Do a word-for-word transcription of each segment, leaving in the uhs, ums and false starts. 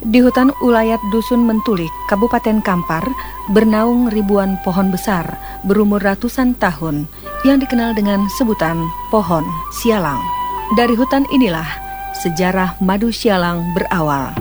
Di hutan ulayat Dusun Mentulik, Kabupaten Kampar, bernaung ribuan pohon besar berumur ratusan tahun yang dikenal dengan sebutan pohon sialang. Dari hutan inilah sejarah madu sialang berawal.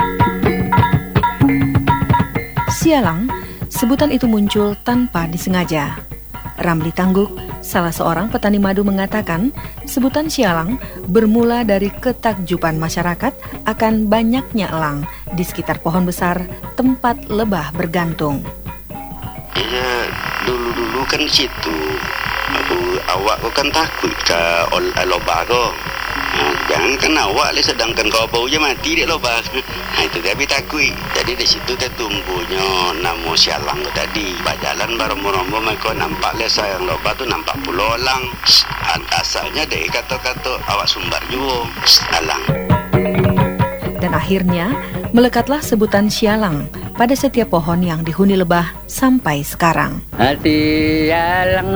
Sialang, sebutan itu muncul tanpa disengaja. Ramli Tangguk, salah seorang petani madu, mengatakan sebutan sialang bermula dari ketakjuban masyarakat akan banyaknya elang di sekitar pohon besar tempat lebah bergantung. Ya, dulu-dulu kan di situ. Aku, awak kau kan takut ke lebah kau. Nah, jangan kan awak le, sedangkan kau bau je mati dek lebah. Nah, itu kami takut. Jadi di situ kita tumbuhnya nama sialang tu tadi. Berjalan berombo-ombo mereka nampak le sayang lebah tu nampak pulau elang. Asalnya dek kata-kata awak sumbar juga alang. Dan akhirnya melekatlah sebutan sialang pada setiap pohon yang dihuni lebah sampai sekarang. Hati sialang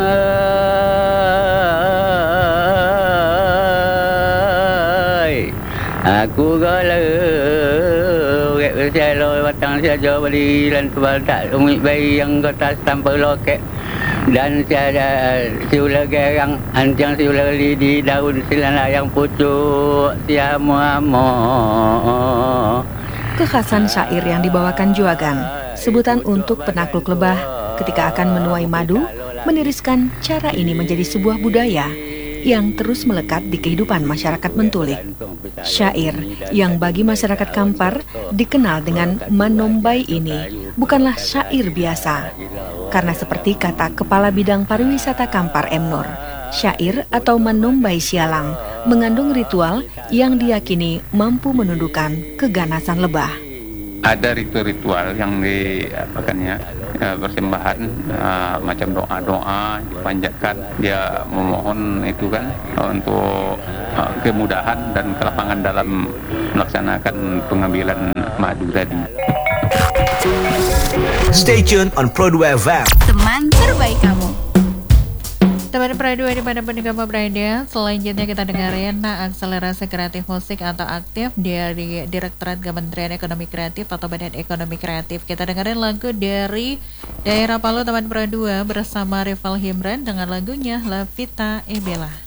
ơi, aku galau gek berjaloi batang saja beli dan tak umit bayi yang kata sampai loket. Dan tiada siula gerang anjang siula lidi daun silana yang pucuk tiamu-amu. Kekhasan syair yang dibawakan Juagan, sebutan untuk penakluk lebah ketika akan menuai madu, meniriskan cara ini menjadi sebuah budaya yang terus melekat di kehidupan masyarakat Mentulik. Syair yang bagi masyarakat Kampar dikenal dengan Manombai ini bukanlah syair biasa, karena seperti kata Kepala Bidang Pariwisata Kampar M. Nur, syair atau Manombai sialang mengandung ritual yang diyakini mampu menundukkan keganasan lebah. Ada ritual-ritual yang diapakannya ya, persembahan uh, macam doa-doa dipanjatkan, dia memohon itu kan untuk uh, kemudahan dan kelapangan dalam melaksanakan pengambilan madu tadi. Stay tuned on Pro dua F M. Teman terbaik kamu. Teman Pro dua di mana pun kamu berada, selanjutnya kita dengerin akselerasi kreatif musik atau aktif dari Direktorat Kementerian Ekonomi Kreatif atau Badan Ekonomi Kreatif. Kita dengerin lagu dari daerah Palu teman Pro dua bersama Rival Himran dengan lagunya La Vita e Bella.